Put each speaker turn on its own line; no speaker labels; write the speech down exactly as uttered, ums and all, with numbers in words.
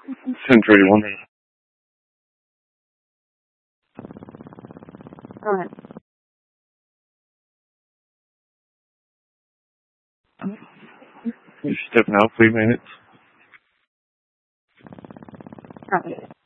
ten thirty-one.
Go ahead.
You're stepping out three minutes.
Copy.